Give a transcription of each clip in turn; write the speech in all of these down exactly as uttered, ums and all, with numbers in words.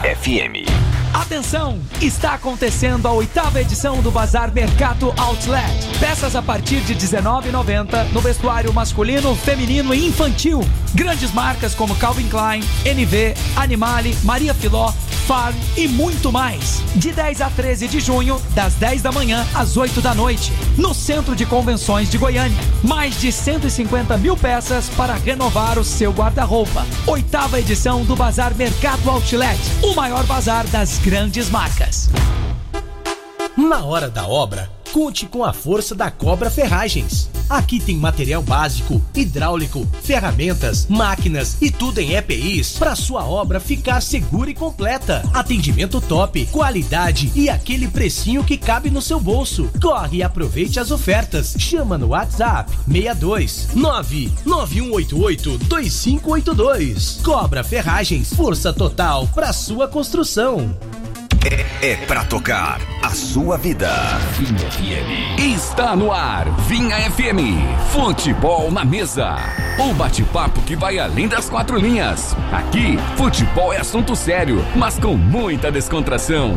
F M. Atenção! Está acontecendo a oitava edição do Bazar Mercato Outlet. Peças a partir de dezenove reais e noventa centavos no vestuário masculino, feminino e infantil. Grandes marcas como Calvin Klein, N V, Animale, Maria Filó, Farm e muito mais. De dez a treze de junho, das dez da manhã às oito da noite, no Centro de Convenções de Goiânia. Mais de cento e cinquenta mil peças para renovar o seu guarda-roupa. Oitava edição do Bazar Mercato Outlet, o maior bazar das grandes marcas. Na hora da obra, conte com a força da Cobra Ferragens. Aqui tem material básico, hidráulico, ferramentas, máquinas e tudo em E P Is para sua obra ficar segura e completa. Atendimento top, qualidade e aquele precinho que cabe no seu bolso. Corre e aproveite as ofertas. Chama no WhatsApp seis dois nove nove um oito oito dois cinco oito dois. Cobra Ferragens, força total para sua construção. É, é pra tocar a sua vida. Vinha F M. Está no ar, Vinha F M. Futebol na mesa. O bate-papo que vai além das quatro linhas. Aqui, futebol é assunto sério, mas com muita descontração.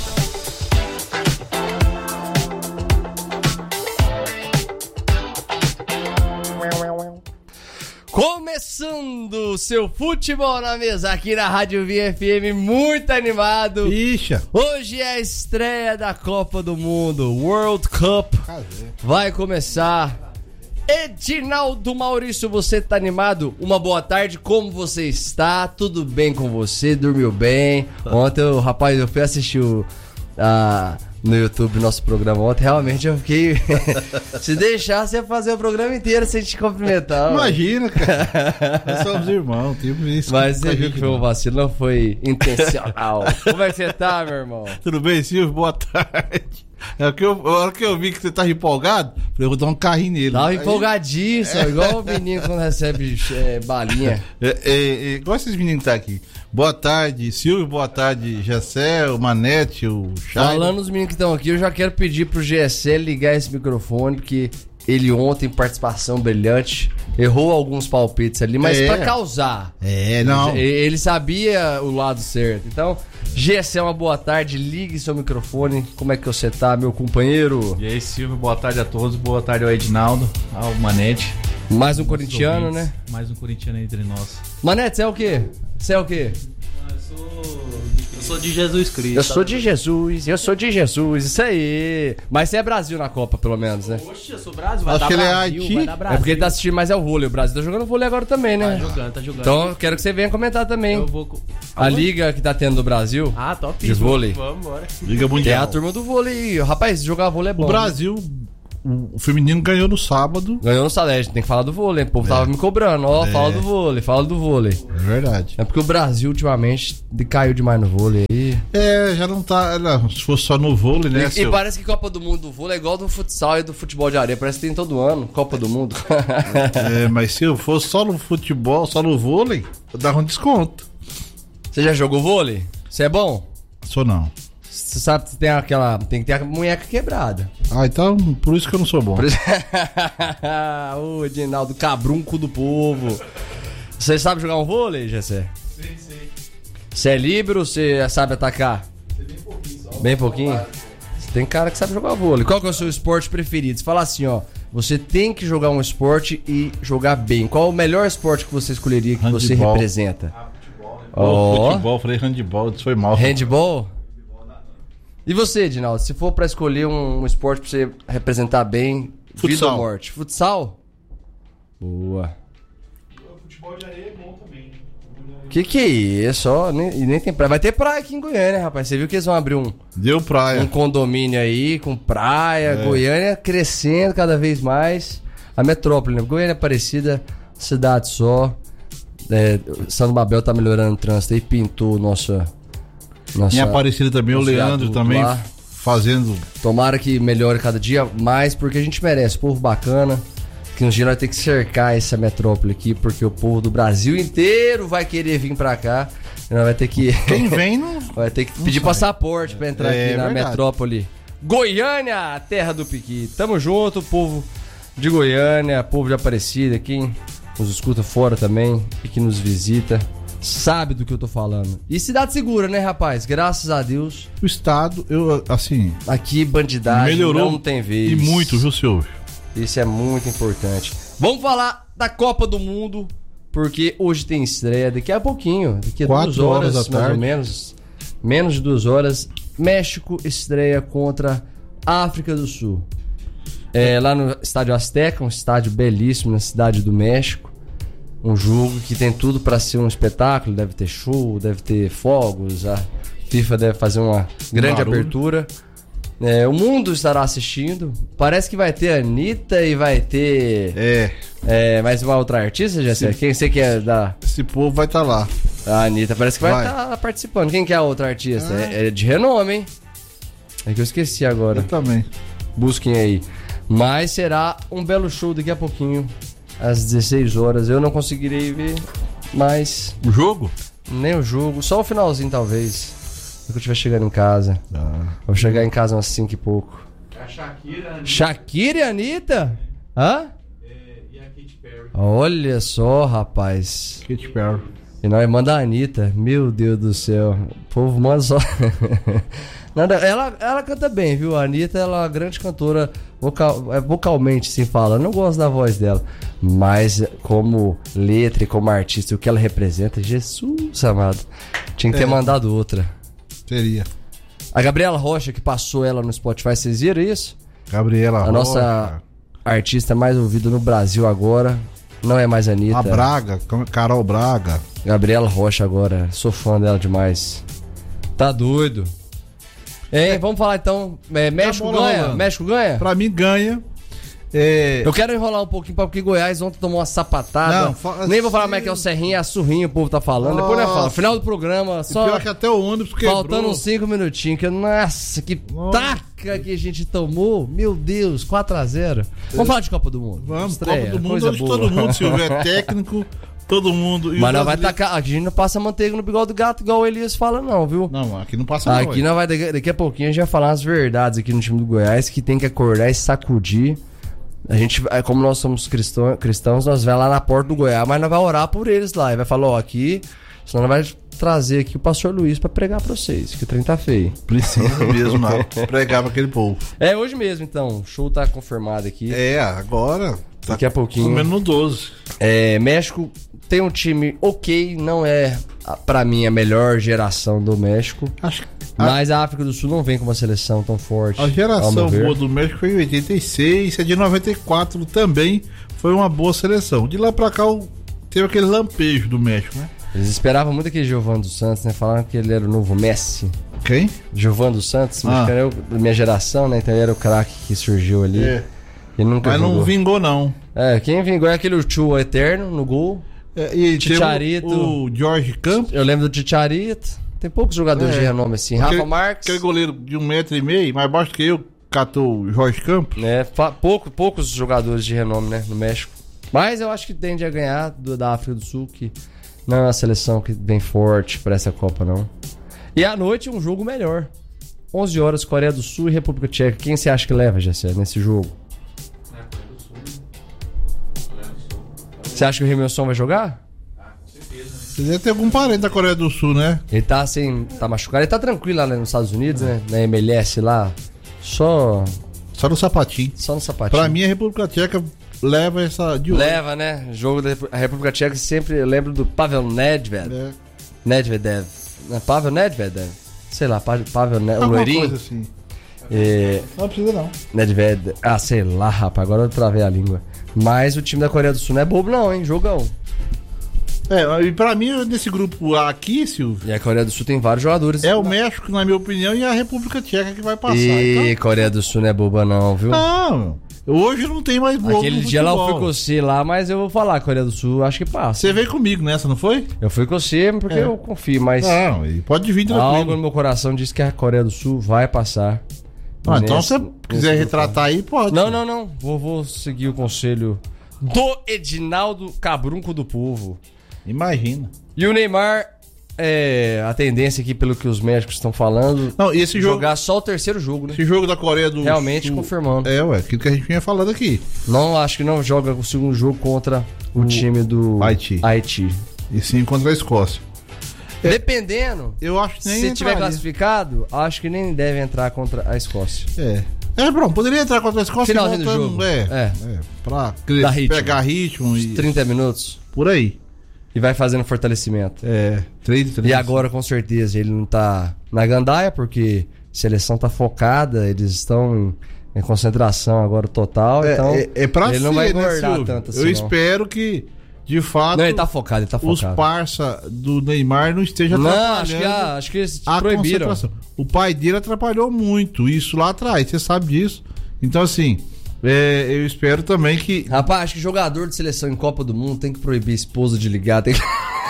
Começando o seu futebol na mesa aqui na Rádio Vinha F M, muito animado. Bicha. Hoje é a estreia da Copa do Mundo, World Cup. Vai começar. Edinaldo Maurício, você tá animado? Uma boa tarde, como você está? Tudo bem com você? Dormiu bem? Ontem, o rapaz, eu fui assistir o, a... no YouTube, nosso programa ontem, realmente eu fiquei... Se deixar, você ia fazer o programa inteiro sem te cumprimentar. Imagina, cara. Nós somos irmãos, tipo isso. Mas você viu que foi um vacilo, não foi intencional. Como é que você tá, meu irmão? Tudo bem, Silvio? Boa tarde. É que eu, a hora que eu vi que você tava empolgado, falei, eu vou dar um carrinho nele. Tava Aí... empolgadíssimo, é. Igual o menino quando recebe é, balinha. É, é, é, igual esses meninos que tá aqui. Boa tarde, Silvio, boa tarde, Gessé, o Manete, o Chay. Falando nos meninos que estão aqui, eu já quero pedir pro G S L ligar esse microfone, porque ele ontem, participação brilhante, errou alguns palpites ali, mas é. pra causar. É, não. Ele sabia o lado certo. Então, G S L, uma boa tarde, ligue seu microfone. Como é que você tá, meu companheiro? E aí, Silvio, boa tarde a todos, boa tarde ao Edinaldo, ao Manete. Mais um corintiano, ouvintes, né? Mais um corintiano entre nós. Manete, você é o quê? Você é o quê? Eu sou... Eu sou de Jesus Cristo. Eu sou de Jesus, eu sou de Jesus, isso aí. Mas você é Brasil na Copa, pelo menos, né? Oxe, eu sou Brasil, vai Acho dar que ele é Brasil, Haiti. vai dar Brasil. É porque ele tá assistindo mais é o vôlei. O Brasil tá jogando vôlei agora também, né? Tá jogando, tá jogando. Então eu quero que você venha comentar também. Eu vou... A liga que tá tendo do Brasil. Ah, top. De vôlei. Vamos embora. Liga É Mundial. a turma do vôlei. Rapaz, jogar vôlei é bom. O Brasil, o feminino ganhou no sábado. Ganhou no Salete, tem que falar do vôlei. O povo É. tava me cobrando. Ó, É. fala do vôlei, fala do vôlei. É verdade. É porque o Brasil ultimamente caiu demais no vôlei aí. É, já não tá. Não, se fosse só no vôlei, né? E, e seu? parece que Copa do Mundo do vôlei é igual do futsal e do futebol de areia. Parece que tem todo ano Copa do Mundo. É, mas se eu fosse só no futebol, só no vôlei, eu dava um desconto. Você já jogou vôlei? Você é bom? Sou não. Você sabe que tem aquela. Tem que ter a munheca quebrada. Ah, então por isso que eu não sou bom. Por isso... Ô, Edinaldo, cabrunco do povo. Você sabe jogar um vôlei, Gessé? Sim, sim. Você é líbero ou você sabe atacar? Bem pouquinho só. Bem pouquinho? Você tem cara que sabe jogar vôlei. Qual que é o seu esporte preferido? Você fala assim, ó. Você tem que jogar um esporte e jogar bem. Qual o melhor esporte que você escolheria que Handball. você representa? Ah, futebol, né? Oh, Ó. futebol, falei handball, isso foi mal. Handball? E você, Edinaldo, se for pra escolher um, um esporte pra você representar bem, vida Futsal. ou morte? Futsal? Boa. O futebol de areia é bom também. Que que é isso? Ó, nem, e nem tem praia. Vai ter praia aqui em Goiânia, rapaz. Você viu que eles vão abrir um, Deu praia. um condomínio aí com praia. É. Goiânia crescendo cada vez mais. A metrópole, né? Goiânia é parecida, cidade só. É, São Babel tá melhorando o trânsito aí, pintou nossa... nossa Minha Aparecida também, o nosso Leandro viaduto também lá. fazendo. Tomara que melhore cada dia mais, porque a gente merece. Povo bacana. Que um dia nós temos que cercar essa metrópole aqui, porque o povo do Brasil inteiro vai querer vir pra cá. E nós vai ter que... Quem vem não. vai ter que pedir passaporte pra entrar É aqui na verdade. metrópole. Goiânia, a terra do Piqui. Tamo junto, povo de Goiânia, povo de Aparecida, quem nos escuta fora também e que nos visita. sabe do que eu tô falando. E cidade segura, né, rapaz? Graças a Deus. O estado, eu, assim... Aqui, bandidagem melhorou não tem vez. E muito, viu, Silvio? Isso é muito importante. Vamos falar da Copa do Mundo, porque hoje tem estreia daqui a pouquinho. Daqui a Quatro duas horas, horas da mais tarde. ou menos. Menos de duas horas. México estreia contra a África do Sul. É, lá no Estádio Azteca, um estádio belíssimo na cidade do México. Um jogo que tem tudo pra ser um espetáculo. Deve ter show, deve ter fogos. A FIFA deve fazer uma grande Barulho. abertura. É, o mundo estará assistindo. Parece que vai ter a Anitta e vai ter É, é, mais uma outra artista, já sei. Quem você quer dar? esse povo vai estar lá. A Anitta parece que vai Vai. estar participando. Quem que é a outra artista? É, é de renome, hein? É que eu esqueci agora. Eu também. Busquem aí. Mas será um belo show daqui a pouquinho, às dezesseis horas. Eu não conseguirei ver, mas O jogo? nem o jogo, só o finalzinho talvez. Quando eu estiver chegando em casa. Vou chegar em casa umas cinco e pouco. A Shakira, a Shakira e Anitta? Hã? e a Katy Perry. Olha só, rapaz. Katy Perry. E nós manda a Anitta. Meu Deus do céu. O povo manda só. Nada, ela, ela canta bem, viu? A Anitta, ela é uma grande cantora vocal, é, vocalmente, se fala. Eu não gosto da voz dela. Mas como letra e como artista, o que ela representa, Jesus amado. Tinha que ter É. mandado outra. Seria. A Gabriela Rocha, que passou ela no Spotify, vocês viram isso? Gabriela A Rocha. nossa artista mais ouvida no Brasil agora. Não é mais a Anitta. A Braga, Carol Braga. Gabriela Rocha agora. Sou fã dela demais. Tá doido. Hein, vamos falar então. É, México bola ganha? rolando. México ganha? Pra mim ganha. É, Eu quero enrolar um pouquinho porque Goiás ontem tomou uma sapatada. Não, fa- Nem vou falar como é que é o Serrinho, é a Surrinha, o povo tá falando. Depois nós falamos. Final do programa, só pior que até o ônibus quebrou. faltando uns cinco minutinhos. Que, nossa, que Nossa. taca que a gente tomou. Meu Deus, quatro a zero. Vamos falar de Copa do Mundo. Vamos, Estreia, Copa do Mundo, coisa hoje boa. todo mundo, Silvio, é técnico, todo mundo. E Mas o não vai brasileiro- tacar. A gente não passa manteiga no bigode do gato, igual o Elias fala, não, viu? Não, aqui não passa não. Aqui ué. não vai, daqui, daqui a pouquinho a gente vai falar as verdades aqui no time do Goiás, que tem que acordar e sacudir. A gente, vai- como nós somos cristão, cristãos, nós vai lá na porta do Goiás, mas nós vai orar por eles lá. E vai falar, ó, aqui, senão nós vai trazer aqui o pastor Luiz pra pregar pra vocês, que o trem tá feio. Precisa mesmo, não. Pregar pra aquele povo. É hoje mesmo, então. O show tá confirmado aqui. É, agora tá Daqui a pouquinho. comendo no doze. É, México tem um time ok, não é, a- pra mim, a melhor geração do México. Acho que Mas a África do Sul não vem com uma seleção tão forte. a ao meu geração ver. boa do México foi em oitenta e seis, a de noventa e quatro também foi uma boa seleção. De lá pra cá o- teve aquele lampejo do México, né? Eles esperavam muito aquele Giovanni dos Santos, né? Falaram que ele era o novo Messi. Quem? Giovanni dos Santos, Ah. mexicano, era o- da minha geração, né? Então ele era o craque que surgiu ali. É. Ele nunca Mas jogou. não vingou, não. É, quem vingou é aquele Tio Eterno no gol. É, e teve Chicharito. o, o Jorge Campos. Eu lembro do Chicharito. Tem poucos jogadores É. de renome assim. Aquele- Rafa Marques. Aquele goleiro de um metro e meio, mais baixo que eu, catou o Jorge Campos. Né, fa- pouco, poucos jogadores de renome, né? No México. Mas eu acho que tende a ganhar do, da África do Sul, que não é uma seleção que vem forte pra essa Copa, não. E à noite, um jogo melhor. onze horas, Coreia do Sul e República Tcheca. Quem você acha que leva, Jessé, nesse jogo? Você acha que o Remilson vai jogar? Você deve ter algum parente da Coreia do Sul, né? Ele tá assim, tá machucado. Ele tá tranquilo lá né, nos Estados Unidos, né? Na M L S lá. Só, Só no sapatinho. só no sapatinho. Pra mim, a República Tcheca leva essa de olho. Leva, né? Jogo da Repu- a República Tcheca sempre eu lembro do Pavel Nedved. É. Nedvedev. Não é Pavel Nedvedev? Sei lá, Pa- Pavel Nedvedev. O Alguma loirinho. coisa assim. É, Não precisa, não. Nedved. Ah, sei lá, rapaz. Agora eu travei a língua. Mas o time da Coreia do Sul não é bobo, não, hein? Jogão. É, e pra mim, nesse grupo A aqui, Silvio, E a Coreia do Sul tem vários jogadores. é o México, na minha opinião, e a República Tcheca que vai passar. E Então, Coreia do Sul não é boba, não, viu? não, hoje não tem mais bobo Aquele no dia lá eu fui futebol. com você lá, mas eu vou falar, Coreia do Sul, acho que passa. Você veio comigo nessa, não foi? Eu fui com você porque É. eu confio, mas Não, e pode vir algo tranquilo. no meu coração diz que a Coreia do Sul vai passar. Ah, então Nesse- se você nesse quiser grupo. retratar aí, pode. Não, não, não. Vou, vou seguir o conselho do Edinaldo Cabrunco do Povo. Imagina. E o Neymar, é, a tendência aqui, pelo que os médicos estão falando, Não, e esse jogo, jogar só o terceiro jogo, né? esse jogo da Coreia do Realmente Sul... confirmando. É, ué, aquilo que a gente vinha falando aqui. Não, acho que não joga o segundo jogo contra o, time do Haiti. Haiti. E sim contra a Escócia. Dependendo, eu acho que nem se tiver entraria. classificado, acho que nem deve entrar contra a Escócia. É. É, pronto, poderia entrar contra a Escócia Finalzinho do jogo. É, É. é. Pra Dá ritmo. pegar ritmo e trinta minutos. por aí. E vai fazendo fortalecimento. É, três, três. E agora, com certeza, ele não tá na gandaia, porque a seleção tá focada, eles estão em, em concentração agora total, É, então é, é pra ele ser, não vai né, engordar Silvio? tanto assim. Eu não. espero que, de fato, Não, ele tá focado, ele tá os focado. parça do Neymar não estejam Não, atrapalhando acho que, ah, acho que eles a proibiram. concentração. O pai dele atrapalhou muito isso lá atrás, você sabe disso. Então, assim, é, eu espero também que... Rapaz, acho que jogador de seleção em Copa do Mundo tem que proibir esposa de ligar, tem que...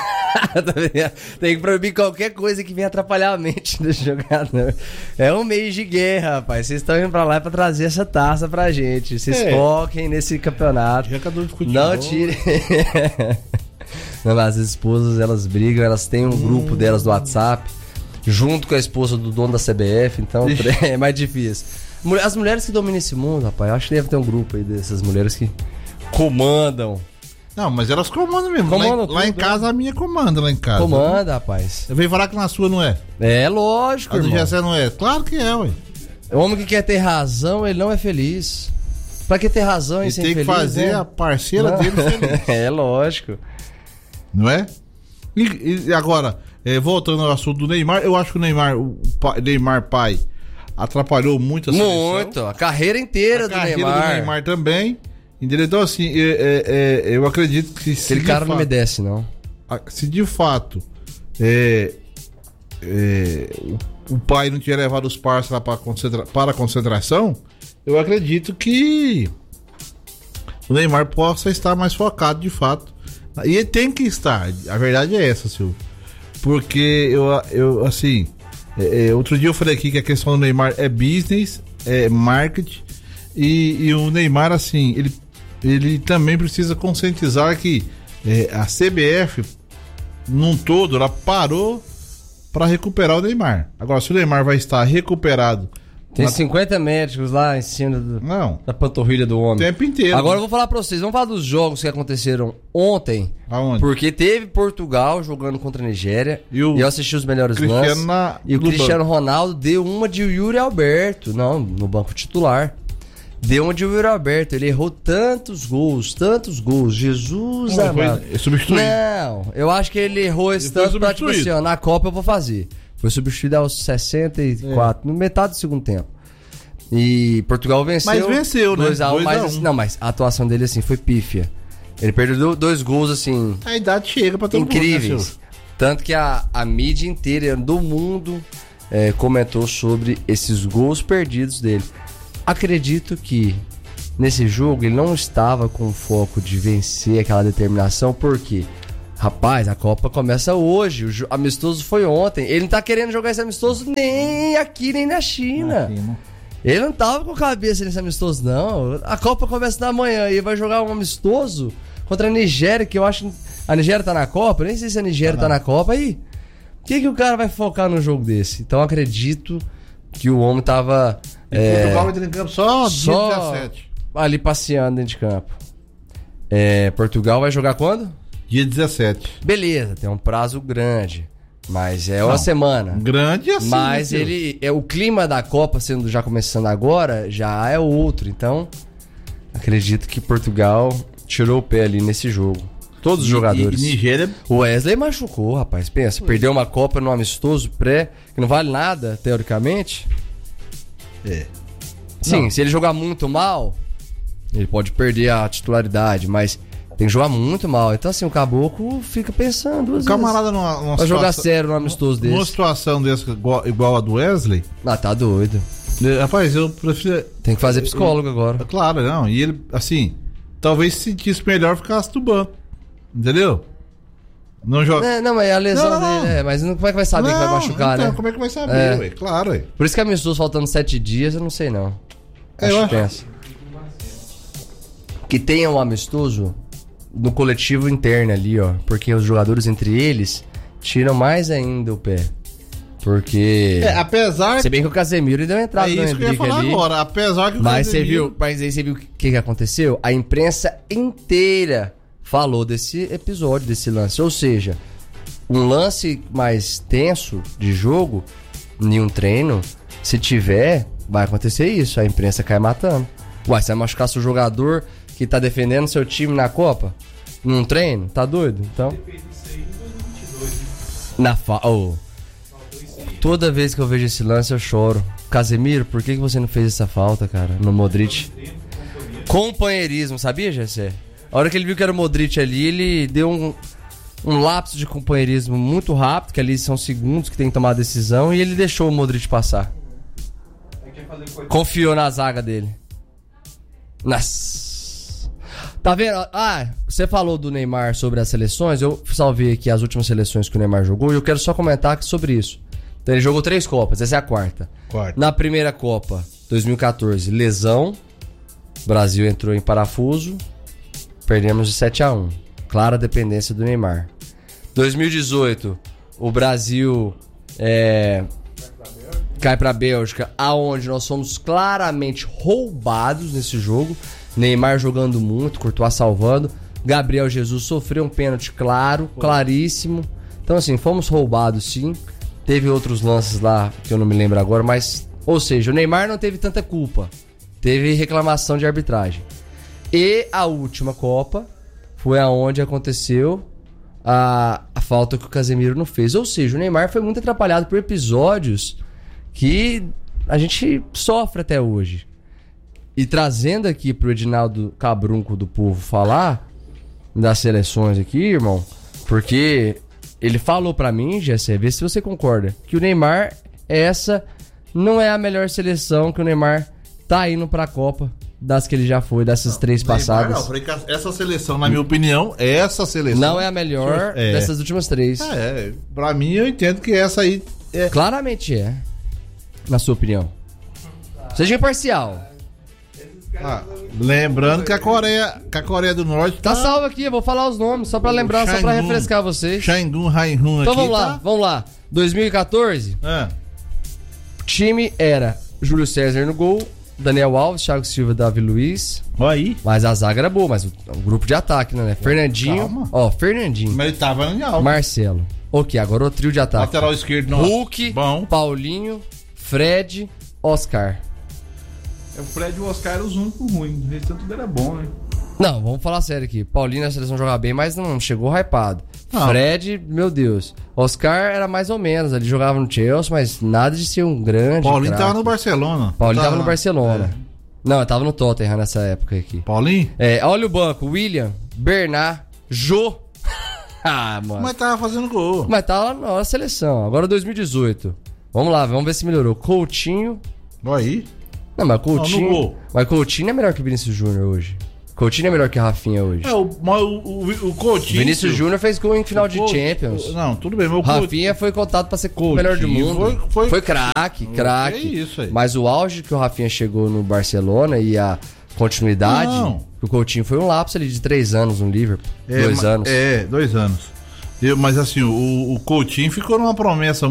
tem que proibir qualquer coisa que venha atrapalhar a mente do jogador. É um mês de guerra, rapaz. Vocês estão indo pra lá pra trazer essa taça pra gente. Vocês É. foquem nesse campeonato. Jogador de futebol. Não tirem. Não, mas as esposas, elas brigam, elas têm um grupo delas do WhatsApp, junto com a esposa do dono da C B F, então Ixi. é mais difícil. Mulher- As mulheres que dominam esse mundo, rapaz, eu acho que deve ter um grupo aí dessas mulheres que comandam. Não, mas elas comandam mesmo. Comandam lá, em- lá em tudo, casa a minha comanda, lá em casa. Comanda, rapaz. Eu venho falar que na sua não é. É lógico, A do irmão. Gessé não é. Claro que é, ué. O homem que quer ter razão, ele não é feliz. Pra que ter razão e Ele ser tem que infeliz, fazer né? a parceira Não. dele feliz. É lógico. Não é? E, e agora, é, voltando ao assunto do Neymar, eu acho que o Neymar, o pai, Neymar pai, atrapalhou muito a seleção. Muito. A carreira inteira A do carreira Neymar. do Neymar também. Entendeu? Então, assim, é, é, é, eu acredito que se Aquele de cara não me fato- desce, não. a- se de fato é, é, o, o pai não tiver levado os parceiros lá para, concentra, para a concentração, eu acredito que o Neymar possa estar mais focado de fato. E ele tem que estar, a verdade é essa, Silvio. Porque eu, eu assim, é, é, outro dia eu falei aqui que a questão do Neymar é business, é marketing, e, e o Neymar, assim, ele, ele também precisa conscientizar que é, a C B F, num todo, ela parou para recuperar o Neymar. Agora, se o Neymar vai estar recuperado, Tem na- cinquenta médicos lá em cima do- não, da panturrilha do o homem. tempo inteiro. Agora eu vou falar pra vocês, vamos falar dos jogos que aconteceram ontem. Aonde? Porque teve Portugal jogando contra a Nigéria. E o eu assisti os melhores Cristiano lances. na- E o no Cristiano Ronaldo deu uma de Yuri Alberto. Não, no banco titular. Deu uma de Yuri Alberto. Ele errou tantos gols, tantos gols. Jesus Não, amado. foi substituído. Não, eu acho que ele errou esse Ele foi tanto pra, tipo substituído. assim, ó, na Copa eu vou fazer. Foi substituído aos sessenta e quatro, É. no metade do segundo tempo. E Portugal venceu. Mas venceu, né? dois a um, dois a mas, um. assim, não, mas a atuação dele, assim, foi pífia. Ele perdeu dois gols, assim, A idade chega pra todo mundo, né, incríveis. Silvio? Tanto que a, a mídia inteira do mundo é, comentou sobre esses gols perdidos dele. Acredito que nesse jogo ele não estava com o foco de vencer aquela determinação, porque, rapaz, a Copa começa hoje, o jo- amistoso foi ontem. Ele não tá querendo jogar esse amistoso nem aqui, nem na China. Aqui, né? Ele não tava com a cabeça nesse amistoso, não. A Copa começa na manhã e ele vai jogar um amistoso contra a Nigéria, que eu acho. A Nigéria tá na Copa? Nem sei se a Nigéria tá, na Copa. Aí, o que, que o cara vai focar num jogo desse? Então eu acredito que o homem tava. E é, Portugal entra em campo só dia só dezessete. ali passeando dentro de campo. É, Portugal vai jogar quando? Dia dezessete. Beleza, tem um prazo grande. Mas é uma Não, semana. Grande assim. Mas né, Silvio? ele. É, o clima da Copa sendo já começando agora, já é outro. Então, acredito que Portugal tirou o pé ali nesse jogo. Todos os E- jogadores. E, e Nigéria. O Wesley machucou, rapaz. Pensa, perdeu uma Copa no amistoso pré, que não vale nada, teoricamente. É. Sim, Não. se ele jogar muito mal, ele pode perder a titularidade, mas tem que jogar muito mal. Então, assim, o caboclo fica pensando duas O camarada numa, numa vezes pra jogar situação- sério num amistoso Numa desse. situação dessa igual, igual a do Wesley, Ah, tá doido. né, rapaz, eu prefiro. Tem que fazer psicólogo agora. Claro, não. E ele, assim, talvez se sentisse melhor ficasse do banco. Entendeu? Não joga. É, não, mas a lesão Não, não, não. dele, é, mas não, como é que vai saber que vai machucar, então, né? como é que vai saber, É. ué? Claro, ué. Por isso que amistoso faltando sete dias, eu não sei não. É, Acho eu que acho- pensa. Que tenha um amistoso no coletivo interno ali, ó. Porque os jogadores entre eles tiram mais ainda o pé. Porque. É, apesar. Se bem que o Casemiro deu entrada É no isso que eu ia Hendrick falar ali. agora. Apesar que o Mas você Casemiro- viu, mas aí você viu o que, que aconteceu? A imprensa inteira falou desse episódio, desse lance. Ou seja, um lance mais tenso de jogo, em um treino, se tiver, vai acontecer isso. A imprensa cai matando. Uai, você vai machucar seu jogador que tá defendendo seu time na Copa? Num treino? Tá doido? Então... Na fa... Oh. Toda vez que eu vejo esse lance eu choro. Casemiro, por que que você não fez essa falta, cara? No Modric? Companheirismo, sabia, Gessé? A hora que ele viu que era o Modric ali, ele deu um, um lapso de companheirismo muito rápido, que ali são segundos que tem que tomar a decisão, e ele deixou o Modric passar. Confiou na zaga dele. Nossa. Tá vendo? Ah, você falou do Neymar sobre as seleções. Eu salvei aqui as últimas seleções que o Neymar jogou e eu quero só comentar sobre isso. Então ele jogou três Copas, essa é a quarta. Quarta. Na primeira Copa, dois mil e catorze, lesão. O Brasil entrou em parafuso. Perdemos de sete a um. Clara dependência do Neymar. dois mil e dezoito, o Brasil é, cai pra Bélgica, aonde nós fomos claramente roubados nesse jogo. Neymar jogando muito, Courtois salvando. Gabriel Jesus sofreu um pênalti claro, claríssimo. Então assim, fomos roubados sim. Teve outros lances lá que eu não me lembro agora, mas... Ou seja, o Neymar não teve tanta culpa. Teve reclamação de arbitragem. E a última Copa foi aonde aconteceu a, a falta que o Casemiro não fez. Ou seja, o Neymar foi muito atrapalhado por episódios que a gente sofre até hoje. E trazendo aqui pro Edinaldo Cabrunco do Povo falar das seleções aqui, irmão, porque ele falou pra mim, Gessé, vê se você concorda, que o Neymar, essa não é a melhor seleção, que o Neymar tá indo pra Copa das que ele já foi, dessas não, três passadas. Não, falei que essa seleção, na minha opinião, essa seleção... Não é a melhor é. dessas últimas três. É, pra mim eu entendo que essa aí... É... Claramente é, na sua opinião. Seja imparcial. Ah, lembrando que a Coreia, que a Coreia do Norte tá... Tá salvo aqui, eu vou falar os nomes, só pra lembrar, Shangun, só pra refrescar vocês. Shangun, Hainhun então aqui, vamos lá, tá? vamos lá. dois mil e catorze, é. O time era Júlio César no gol, Daniel Alves, Thiago Silva, Davi Luiz. Aí. Mas a zaga era boa, mas o, o grupo de ataque, né? Fernandinho. Calma. Ó, Fernandinho. Mas ele tava em alto. Marcelo. Ok, agora o trio de ataque. Lateral esquerdo, não. Hulk, bom. Paulinho, Fred, Oscar. O Fred e o Oscar eram os únicos ruins. O resto tudo era bom, né? Não, vamos falar sério aqui. Paulinho na seleção jogava bem, mas não chegou hypado. Não. Fred, meu Deus. Oscar era mais ou menos. Ele jogava no Chelsea, mas nada de ser um grande. Paulinho craque. tava no Barcelona. Paulinho tava, tava no Barcelona. É. Não, eu tava no Tottenham nessa época aqui. Paulinho? É, olha o banco. William, Bernard, Jô. Ah, mano. Mas tava fazendo gol. Mas tava na nossa seleção. Agora dois mil e dezoito. Vamos lá, vamos ver se melhorou. Coutinho. Aí. Não, mas Coutinho. Não, no gol. Mas Coutinho é melhor que o Vinícius Júnior hoje. Coutinho é melhor que a Rafinha hoje. É, o, o, o, o Coutinho... Vinícius Júnior fez gol em final de Coutinho, Champions. Não, tudo bem. Mas o Rafinha foi contado pra ser o melhor do mundo. Foi, foi... foi craque, craque. É isso aí. Mas o auge que o Rafinha chegou no Barcelona e a continuidade... Não. O Coutinho foi um lapso ali de três anos no Liverpool. É, dois anos. É, dois anos. Eu, mas assim, o, o Coutinho ficou numa promessa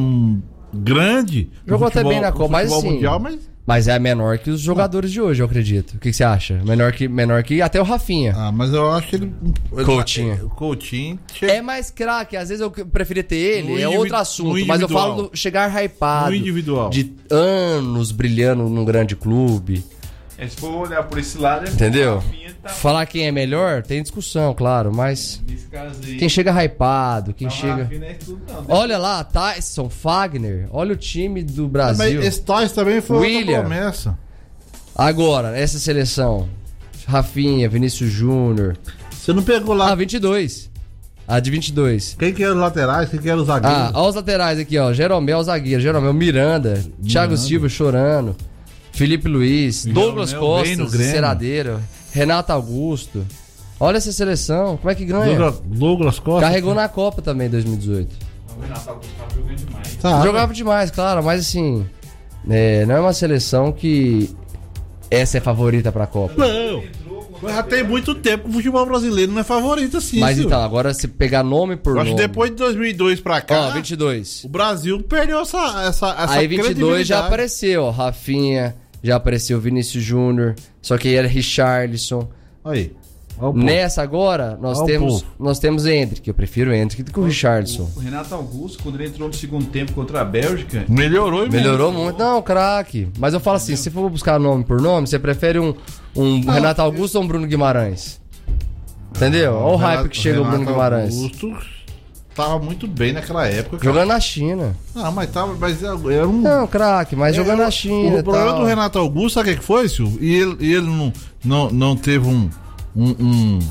grande. Jogou até bem na Copa, mas assim... Mundial, mas... Mas é menor que os jogadores de hoje, eu acredito. O que, que você acha? Menor que, menor que até o Rafinha. Ah, mas eu acho que ele... Coutinho. O Coutinho... É mais craque. Às vezes eu preferia ter ele, no é outro assunto. Mas eu falo do chegar hypado. No individual. De anos brilhando num grande clube. É, se for olhar por esse lado... É entendeu? Tá... Falar quem é melhor, tem discussão, claro. Mas nesse caso aí, quem chega hypado, quem não, chega... É tudo, não. Olha lá, Tyson, Fagner. Olha o time do Brasil. Mas esse Tyson também foi William. outra promessa. Agora, essa seleção, Rafinha, Vinícius Júnior. Você não pegou lá... Ah, vinte e dois. A de vinte e dois. Quem que era os laterais, quem que era os zagueiros? Ah, olha os laterais aqui, ó. Jeromel, zagueiro. Jeromel, Miranda. Miranda. Thiago Silva chorando. Felipe Luiz. Jeromel, Douglas Costa, Ceradeiro. Renato Augusto. Olha essa seleção. Como é que ganha? Douglas, Douglas Costa. Carregou na Copa também em dois mil e dezoito. O Renato Augusto tava jogando demais. Tá. Jogava demais, claro. Mas assim, é, não é uma seleção que... Essa é favorita pra Copa. Não. Mas já tem muito tempo que o futebol brasileiro não é favorito assim. Mas senhor. Então, agora se pegar nome por Eu nome... acho que depois de dois mil e dois pra cá... Ó, vinte e dois. O Brasil perdeu essa, essa, essa Aí vinte e dois já apareceu, ó. Rafinha, já apareceu Vinícius Júnior. Só que aí era Richarlison. Aí. Ó o povo. Nessa agora, nós Ó o temos povo. nós temos Hendrick. Eu prefiro o Hendrick do que o Richarlison. O Renato Augusto, quando ele entrou no segundo tempo contra a Bélgica, Melhorou e Melhorou muito. Não, craque. Mas eu falo assim, se for buscar nome por nome, você prefere um, um Renato Augusto ou um Bruno Guimarães? Entendeu? Olha o hype Renato- que chega o Bruno Renato Guimarães. Augusto tava muito bem naquela época. cara. Jogando na China. Ah, mas tava, mas era um. Não, craque, mas jogando na China. O e problema tal. do Renato Augusto, sabe o que que foi, Silvio? E ele, e ele não, não, não teve um. Um. Um.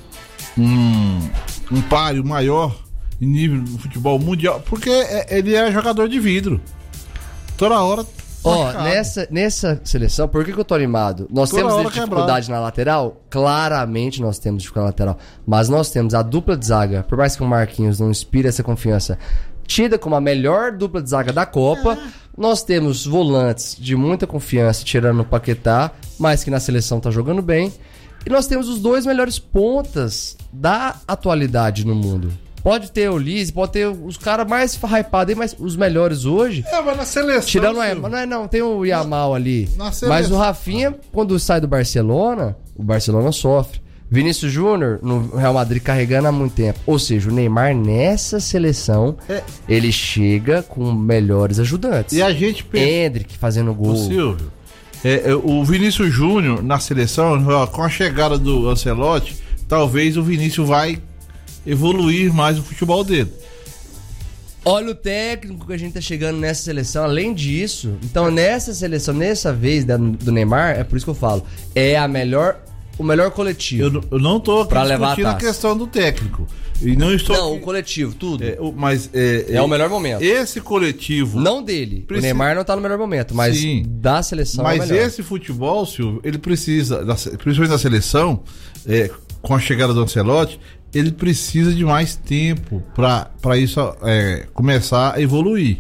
Um, um páreo maior em nível do futebol mundial, porque é- ele é jogador de vidro. Toda hora. Ó, machucado. nessa, nessa seleção, por que, que eu tô animado? Nós Toda temos hora dificuldade na lateral? Claramente nós temos dificuldade na lateral. Mas nós temos a dupla de zaga, por mais que o Marquinhos não inspire essa confiança, tida como a melhor dupla de zaga da Copa. Nós temos volantes de muita confiança, tirando o Paquetá, mas que na seleção tá jogando bem. E nós temos os dois melhores pontas da atualidade no mundo. Pode ter o Lise, pode ter os caras mais hypados aí, mas os melhores hoje. É, mas na seleção. Tirando o Silvio, Yamal, não, é, não, tem o Yamal ali. na seleção. Mas o Rafinha, quando sai do Barcelona, o Barcelona sofre. Vinícius Júnior no Real Madrid carregando há muito tempo. Ou seja, o Neymar nessa seleção, É. ele chega com melhores ajudantes. E a gente pensa. Hendrick fazendo gol. Ô, Silvio, é, é, o Vinícius Júnior na seleção, ó, com a chegada do Ancelotti, talvez o Vinícius vai evoluir mais o futebol dele. Olha o técnico que a gente tá chegando nessa seleção. Além disso, então nessa seleção, nessa vez da- do Neymar, é por isso que eu falo, é a melhor, o melhor coletivo. Eu, não- eu não tô aqui Pra levar a discutindo a, taça. questão do técnico. E não estou. Não, aqui- o coletivo, tudo. é, o- mas é, É o melhor momento. Esse coletivo. Não dele. Precisa- O Neymar não tá no melhor momento, mas Sim. da seleção é o Mas melhor. esse futebol, Silvio, ele precisa, da- principalmente da seleção, é, com a chegada do Ancelotti, ele precisa de mais tempo para isso é, começar a evoluir.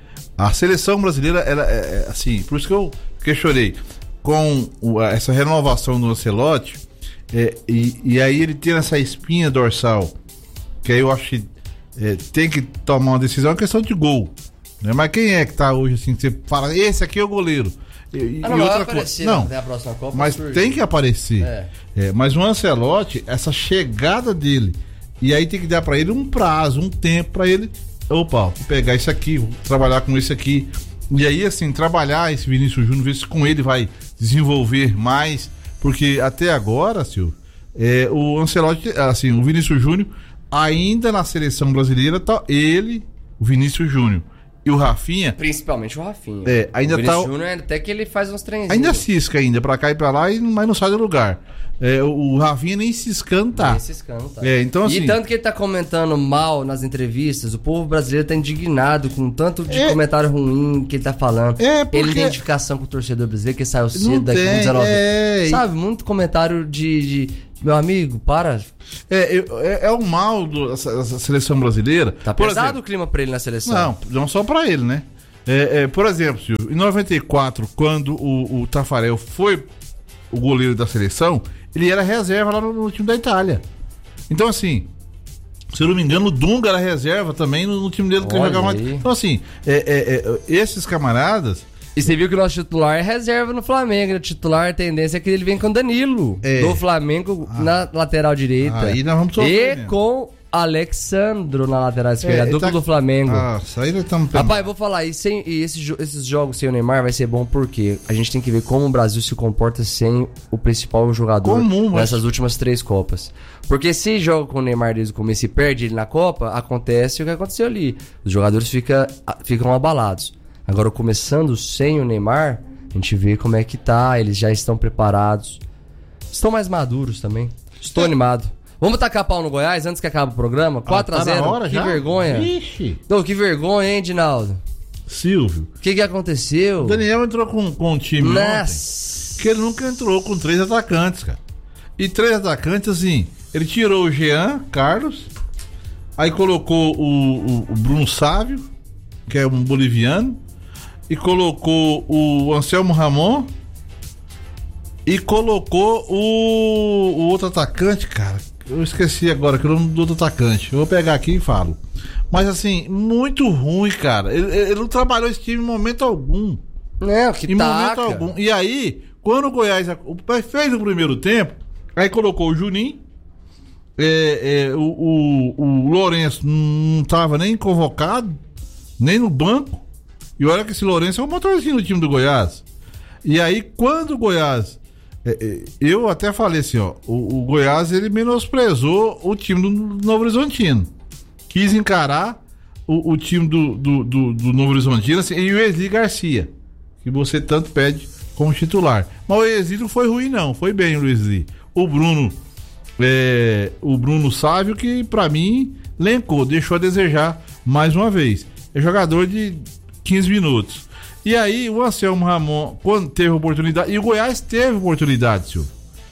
A seleção brasileira, ela é, é, assim, por isso que eu, que eu chorei. Com o- essa renovação do Ancelotti, é, e, e aí ele tem essa espinha dorsal, que aí eu acho que é, tem que tomar uma decisão, é uma questão de gol. Né? Mas quem é que tá hoje assim, que você fala, esse aqui é o goleiro? E, e Ah, não, vai outra aparecer coisa. Não, até a próxima Copa. mas surge. tem que aparecer. É. É, mas o Ancelotti, essa chegada dele, e aí tem que dar pra ele um prazo, um tempo pra ele, opa, vou pegar isso aqui, vou trabalhar com esse aqui. E aí, assim, trabalhar esse Vinícius Júnior, ver se com ele vai desenvolver mais, porque até agora, Silvio, é, o Ancelotti, assim, o Vinícius Júnior, ainda na seleção brasileira, tá ele, o Vinícius Júnior e o Rafinha, Principalmente o Rafinha. É, ainda o Vinícius tá o- Júnior, até que ele faz uns treinos. ainda cisca ainda, pra cá e pra lá, e- mas não sai do lugar. É, o o Rafinha nem ciscando tá. Esses canos, tá? É, então, assim- E tanto que ele tá comentando mal nas entrevistas, o povo brasileiro tá indignado com tanto de É. comentário ruim que ele tá falando. É, porque- Ele tem identificação com o torcedor brasileiro, que saiu cedo Não daqui com tem, dezenove. é. Sabe, muito comentário de, de. Meu amigo, para. É, eu- é, é o mal dessa seleção brasileira. Tá Por pesado exemplo, o clima pra ele na seleção. Não, não só pra ele, né? É, é, por exemplo, Silvio, em noventa e quatro, quando o, o Tafarel foi o goleiro da seleção, ele era reserva lá no, no time da Itália. Então, assim, se eu não me engano, o Dunga era reserva também no, no time dele que ele Olha jogava mais. aí. Então, assim, é, é, é, esses camaradas. E você viu que o nosso titular é reserva no Flamengo. O titular, a tendência é que ele vem com Danilo, É. do Flamengo, na lateral direita. Aí nós vamos sofrer E mesmo. com Alexandro na lateral esquerda, É, a ele dupla tá- do Flamengo. Nossa, aí nós estamos. Rapaz, eu vou falar, e, sem, e esse jo- esses jogos sem o Neymar vai ser bom porque a gente tem que ver como o Brasil se comporta sem o principal jogador Comum, mas- nessas últimas três Copas. Porque se joga com o Neymar desde o começo e perde ele na Copa, acontece o que aconteceu ali. Os jogadores fica, a- ficam abalados. Agora, começando sem o Neymar, a gente vê como é que tá, eles já estão preparados. Estão mais maduros também. Estou animado. Vamos tacar pau no Goiás antes que acabe o programa? quatro a zero. Tá na hora Que já? vergonha. Ixi, Ô, que vergonha, hein, Dinaldo? Silvio. O que que aconteceu? O Daniel entrou com, com um time ontem, Nossa. que ele nunca entrou com três atacantes, cara. E três atacantes, assim, ele tirou o Jean Carlos, aí colocou o, o, o Bruno Sávio, que é um boliviano, e colocou o Anselmo Ramon, e colocou o, o outro atacante, cara. Eu esqueci agora que é o nome do outro atacante. Eu vou pegar aqui e falo. Mas assim, muito ruim, cara. Ele, ele não trabalhou esse time em momento algum. Não, que Em taca. momento algum. E aí, quando o Goiás o- fez o primeiro tempo, aí colocou o Juninho, é, é, o, o, o Lourenço não estava nem convocado, nem no banco. E olha que esse Lourenço é um motorzinho do time do Goiás. E aí, quando o Goiás... É, é, eu até falei assim, ó, o, o Goiás, ele menosprezou o time do Novo Horizontino. Quis encarar o, o time do, do, do, do Novo Horizontino assim, e o Wesley Garcia, que você tanto pede como titular. Mas o Wesley não foi ruim, não. Foi bem o Wesley. O Bruno, é, o Bruno Sávio, que pra mim, lencou, deixou a desejar mais uma vez. É jogador de quinze minutos. E aí, o Anselmo Ramon, quando teve oportunidade, e o Goiás teve oportunidade, Silvio.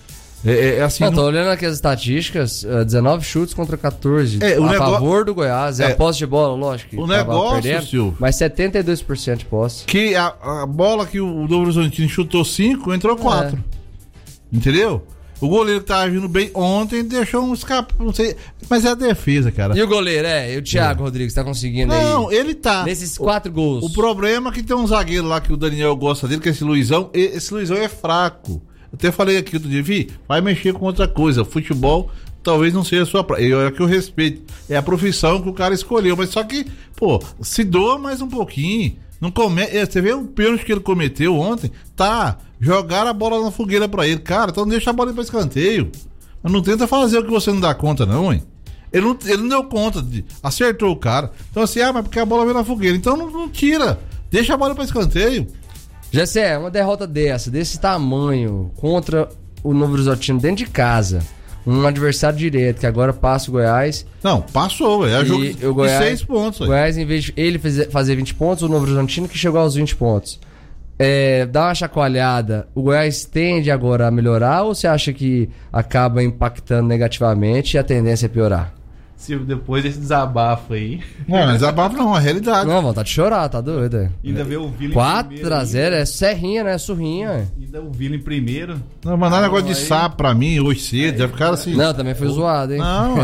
É, é assim. Não, não... tô olhando aqui as estatísticas, uh, dezenove chutes contra catorze. É, o a nego... favor do Goiás. É, é a posse de bola, lógico. O negócio, perdendo, Silvio. mas setenta e dois por cento de posse. Que a, a bola que o Novo Horizontino chutou cinco, entrou quatro. É. Entendeu? O goleiro que tava vindo bem ontem deixou um escape, não sei, mas é a defesa, cara. E o goleiro, é? E o Thiago é. Rodrigues tá conseguindo aí? Não, ele tá. Nesses quatro o, gols. O problema é que tem um zagueiro lá que o Daniel gosta dele, que é esse Luizão. Esse Luizão é fraco. Eu até falei aqui outro dia, Vi, vai mexer com outra coisa. Futebol talvez não seja a sua praia. É que eu respeito. É a profissão que o cara escolheu. Mas só que, pô, se doa mais um pouquinho. Não come... Você vê o pênalti que ele cometeu ontem? Tá. Jogaram a bola na fogueira pra ele. Cara, então deixa a bola ir pra escanteio. Mas não tenta fazer o que você não dá conta, não, hein? Ele não, ele não deu conta. De... Acertou o cara. Então assim, ah, mas porque a bola veio na fogueira. Então não, não tira. Deixa a bola pra escanteio. Jessé, uma derrota dessa, desse tamanho, contra o Novo Horizontino dentro de casa, um adversário direto, que agora passa o Goiás. Não, passou, velho. É jogo de, o Goiás, de seis pontos. O Goiás, em vez de ele fazer vinte pontos, o Novo Horizontino que chegou aos vinte pontos. É, dá uma chacoalhada, o Goiás tende agora a melhorar ou você acha que acaba impactando negativamente e a tendência é piorar? Silvio, depois desse desabafo aí. Não, mas desabafo não, é realidade. Não, vontade de chorar, tá doido. É. Ainda vê o Vila quatro a zero, é serrinha, né? Surrinha. Ainda o Vila em primeiro. Não, mas não é negócio de sapo pra mim, hoje cedo, já ficaram assim. Não, também foi zoado, hein? Não,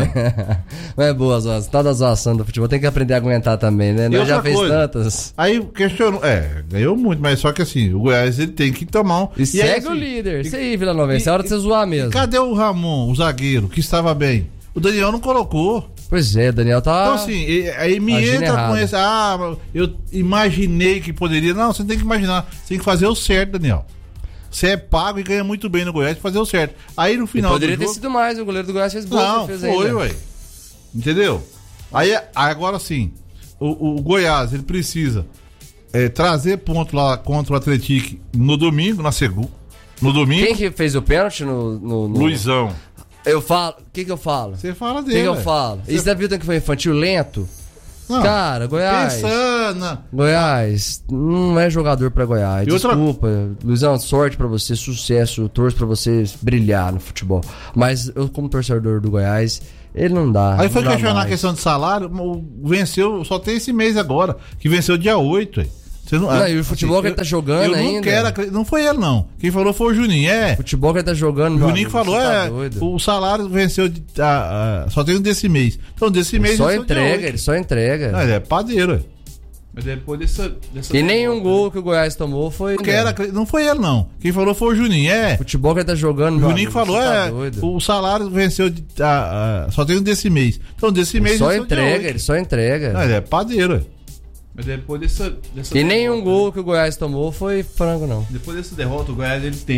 Não é boa, zoação. Tá da zoação do futebol, tem que aprender a aguentar também, né? Nós já fez coisa, tantas. Aí questionou, é, ganhou muito, mas só que assim, o Goiás ele tem que tomar um. E, e segue aí, assim, o líder. Isso aí, Vila Nova, é hora de você zoar mesmo. Cadê o Ramon, o zagueiro, que estava bem? O Daniel não colocou. Pois é, Daniel tá. Então, assim, aí me entra errado. Com esse. Ah, eu imaginei que poderia. Não, você tem que imaginar. Você tem que fazer o certo, Daniel. Você é pago e ganha muito bem no Goiás pra fazer o certo. Aí no final. E poderia do ter jogo... sido mais, o goleiro do Goiás fez boa Não, defesa foi, ainda. ué. Entendeu? Aí, agora sim, o, o Goiás, ele precisa é, trazer ponto lá contra o Atlético no domingo, na segunda. No domingo. Quem que fez o pênalti no. no, no... Luizão. Eu falo. O que que eu falo? Você fala O dele. que que eu falo? Cê... Isso da vida que foi infantil lento? Não, cara, Goiás. Pensando. Goiás não é jogador pra Goiás. E desculpa, outra... Luizão, sorte pra você, sucesso. Eu torço pra você brilhar no futebol. Mas eu, como torcedor do Goiás, ele não dá. Aí foi questionar mais. a questão de salário. Venceu, só tem esse mês agora, que venceu dia oito, aí. Você não, não, e o futebol assim, que ele tá jogando eu, eu ainda. Não, quero, não foi ele, não. Quem falou foi o Juninho. É. O futebol que ele tá jogando. O Juninho falou, tá é. Doido. O salário venceu. De, ah, ah, só tem um desse mês. Então, desse ele mês. Só entrega, ele só entrega. Não, ele é padeiro. Mas depois dessa. dessa e nenhum gol que o Goiás tomou foi. Que era, não foi ele, não. Quem falou foi o Juninho. É. O futebol que ele tá jogando. O Juninho falou, tá é. Doido. O salário venceu. De, ah, ah, só tem um desse mês. Então, desse ele mês. Só entrega, ele só entrega. Não, ele é padeiro. Mas depois dessa, dessa e derrota, nenhum gol que o Goiás tomou foi frango, não. Depois dessa derrota, o Goiás ele tem